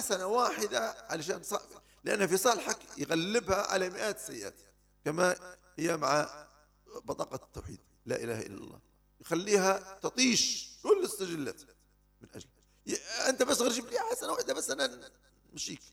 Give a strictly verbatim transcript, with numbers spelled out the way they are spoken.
حسنة واحدة علشان ص... لأنها في صالحك يغلبها على مئات السيئات، كما هي مع بطاقة التوحيد لا إله إلا الله، يخليها تطيش كل السجلات من أجل. أنت بس غير جيب لي حسنة واحدة بس أنا مشيك.